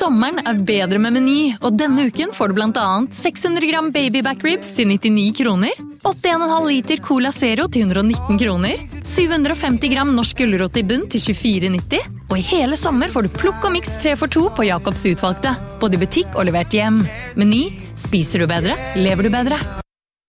Sommeren bedre med Meny, og denne uken får du blant annet 600 gram baby back ribs til 99 kroner, 8,5 liter Cola Zero til 119 kroner, 750 gram norsk gulrot i bunn til 24,90, og i hele sommer får du plukk og mix 3 for 2 på Jacobs utvalgte, både i butikk og levert hjem. Meny, spiser du bedre, lever du bedre.